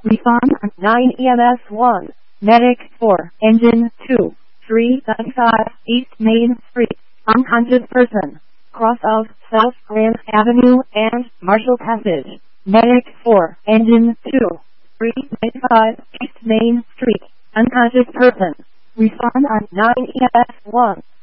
Respond on 9 EMS 1. Medic 4. Engine 2. 395 East Main Street. Unconscious person. Cross of South Grand Avenue and Marshall Passage. Medic 4. Engine 2. 395 East Main Street. Unconscious person. Respond on 9 EMS 1.